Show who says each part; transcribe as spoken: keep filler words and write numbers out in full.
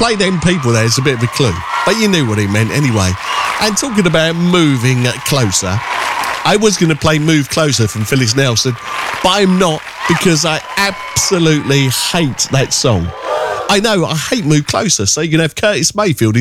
Speaker 1: play them people there is a bit of a clue, but you knew what he meant anyway. And talking about moving closer, I was going to play Move Closer from Phyllis Nelson, but I'm not, because I absolutely hate that song. I know, I hate Move Closer, so you can have Curtis Mayfield